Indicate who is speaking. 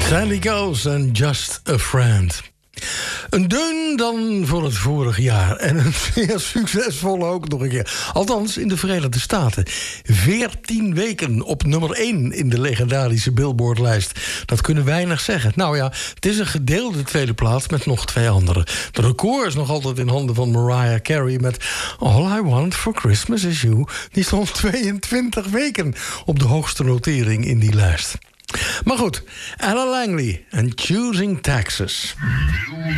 Speaker 1: Sandy Coast en Just a Friend. Een deun dan voor het vorige jaar. En een zeer succesvolle ook nog een keer. Althans, in de Verenigde Staten. 14 weken op nummer 1 in de legendarische Billboard-lijst. Dat kunnen weinig zeggen. Nou ja, het is een gedeelde tweede plaats met nog 2 anderen. De record is nog altijd in handen van Mariah Carey met All I Want for Christmas is You. Die stond 22 weken op de hoogste notering in die lijst. Maar goed, Ella Langley en Choosing Texas.